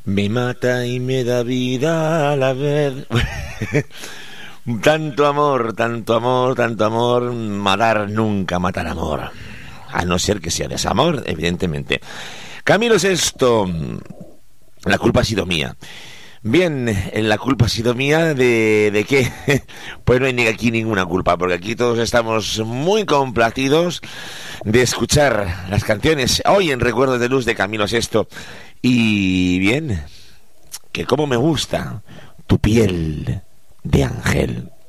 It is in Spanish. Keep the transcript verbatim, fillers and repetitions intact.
Me mata y me da vida a la vez. Tanto amor, tanto amor, tanto amor. Matar nunca matar amor. A no ser que sea desamor, evidentemente. Camilo Sesto, la culpa ha sido mía. Bien, la culpa ha sido mía de, ¿de qué? Pues no hay ni aquí ninguna culpa, porque aquí todos estamos muy complacidos de escuchar las canciones hoy en Recuerdos de Luz de Camilo Sesto. Y bien, que como me gusta tu piel de ángel.